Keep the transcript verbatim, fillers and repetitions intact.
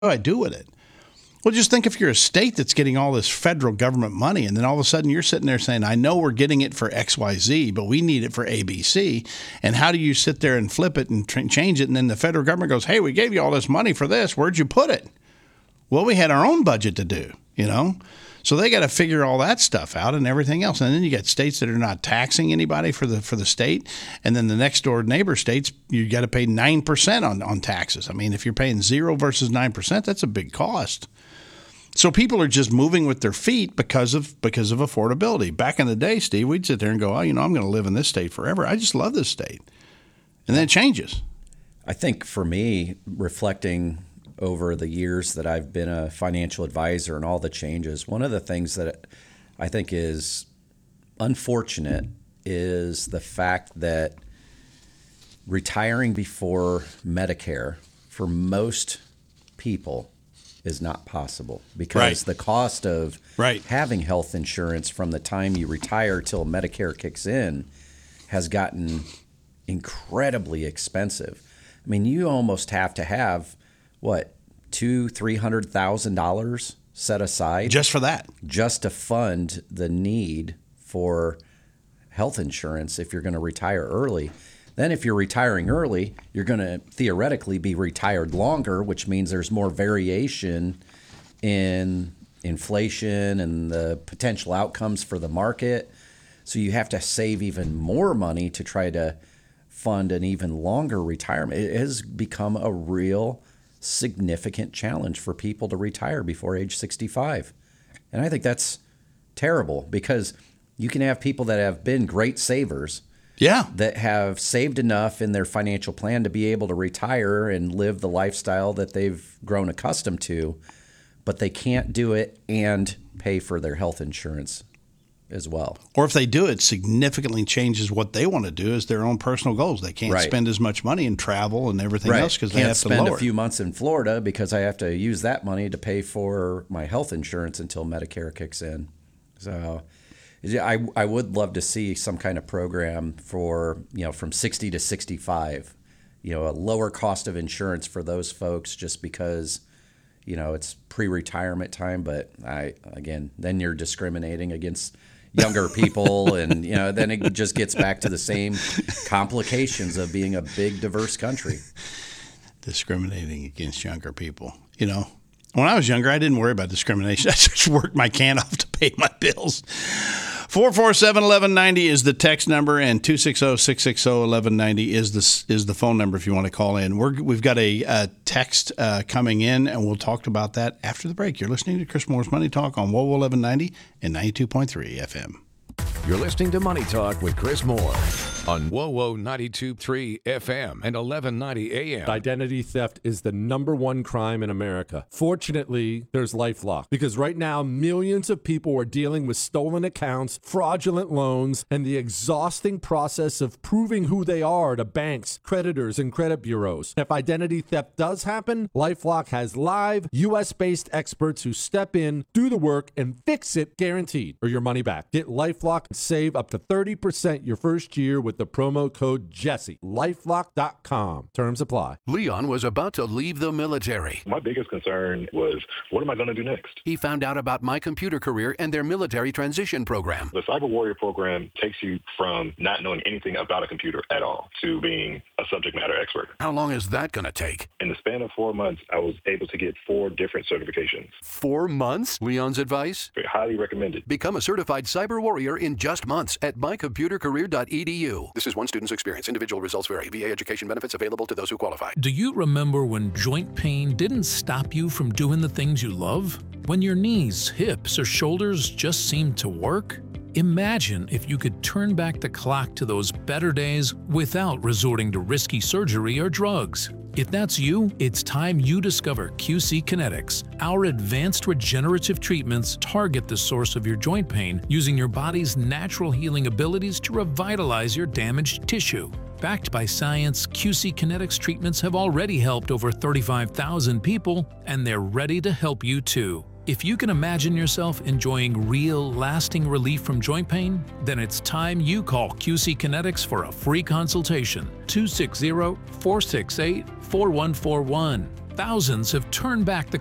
do I do with it? Well, just think if you're a state that's getting all this federal government money, and then all of a sudden you're sitting there saying, I know we're getting it for X Y Z, but we need it for A B C. And how do you sit there and flip it and tr- change it? And then the federal government goes, hey, we gave you all this money for this. Where'd you put it? Well, we had our own budget to do, you know? So they got to figure all that stuff out and everything else. And then you got states that are not taxing anybody for the for the state. And then the next door neighbor states, you got to pay nine percent on, on taxes. I mean, if you're paying zero versus nine percent, that's a big cost. So people are just moving with their feet because of because of affordability. Back in the day, Steve, we'd sit there and go, oh, you know, I'm going to live in this state forever. I just love this state. And then it changes. I think for me, reflecting over the years that I've been a financial advisor and all the changes, one of the things that I think is unfortunate is the fact that retiring before Medicare for most people is not possible because right. the cost of right. having health insurance from the time you retire till Medicare kicks in has gotten incredibly expensive. I mean, you almost have to have what, two, three hundred thousand dollars set aside just for that, just to fund the need for health insurance if you're going to retire early. Then if you're retiring early, you're going to theoretically be retired longer, which means there's more variation in inflation and the potential outcomes for the market. So you have to save even more money to try to fund an even longer retirement. It has become a real significant challenge for people to retire before age sixty-five. And I think that's terrible because you can have people that have been great savers, yeah, that have saved enough in their financial plan to be able to retire and live the lifestyle that they've grown accustomed to, but they can't do it and pay for their health insurance as well. Or if they do, it significantly changes what they want to do as their own personal goals. They can't right. spend as much money in travel and everything right. else because they can't have to spend lower a few months in Florida because I have to use that money to pay for my health insurance until Medicare kicks in. So I, I would love to see some kind of program for, you know, from sixty to sixty-five, you know, a lower cost of insurance for those folks just because, you know, it's pre-retirement time. But I, again, then you're discriminating against younger people and, you know, then it just gets back to the same complications of being a big, diverse country. Discriminating against younger people, you know. When I was younger, I didn't worry about discrimination. I just worked my can off to pay my bills. four four seven, one one nine zero is the text number, and two six zero, six six zero, one one nine zero is the, is the phone number if you want to call in. We're, we've got a, a text uh, coming in, and we'll talk about that after the break. You're listening to Chris Moore's Money Talk on W O W eleven ninety and ninety-two point three F M. You're listening to Money Talk with Chris Moore on W O W ninety-two point three F M and eleven ninety A M. Identity theft is the number one crime in America. Fortunately, there's LifeLock because right now millions of people are dealing with stolen accounts, fraudulent loans, and the exhausting process of proving who they are to banks, creditors, and credit bureaus. If identity theft does happen, LifeLock has live U S-based experts who step in, do the work, and fix it guaranteed or your money back. Get LifeLock and save up to thirty percent your first year with the promo code Jesse. LifeLock dot com. Terms apply. Leon was about to leave the military. My biggest concern was, what am I going to do next? He found out about My Computer Career and their military transition program. The Cyber Warrior program takes you from not knowing anything about a computer at all to being a subject matter expert. How long is that going to take? In the span of four months, I was able to get four different certifications. Four months? Leon's advice? Highly recommended. Become a certified cyber warrior in just months at my computer career dot e d u. This is one student's experience. Individual results vary. V A education benefits available to those who qualify. Do you remember when joint pain didn't stop you from doing the things you love? When your knees, hips, or shoulders just seemed to work? Imagine if you could turn back the clock to those better days without resorting to risky surgery or drugs. If that's you, it's time you discover Q C Kinetics. Our advanced regenerative treatments target the source of your joint pain using your body's natural healing abilities to revitalize your damaged tissue. Backed by science, Q C Kinetics treatments have already helped over thirty-five thousand people, and they're ready to help you too. If you can imagine yourself enjoying real, lasting relief from joint pain, then it's time you call Q C Kinetics for a free consultation. two six zero, four six eight, four one four one. Thousands have turned back the